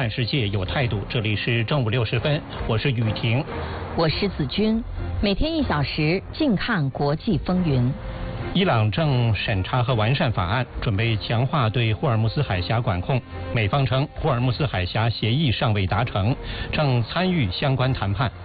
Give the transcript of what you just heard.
看世界有态度。这里是正午60分，我是雨婷， 我是子君。每天1小时，静看国际风云。 伊朗正审查和完善法案，准备强化对霍尔木斯海峡管控。美方称，霍尔木斯海峡协议尚未达成，正参与相关谈判。